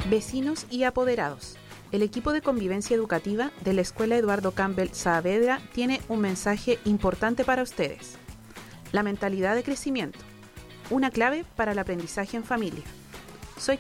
Vecinos y apoderados. El equipo de convivencia educativa de la Escuela Eduardo Campbell Saavedra tiene un mensaje importante para ustedes. La mentalidad de crecimiento, una clave para el aprendizaje en familia.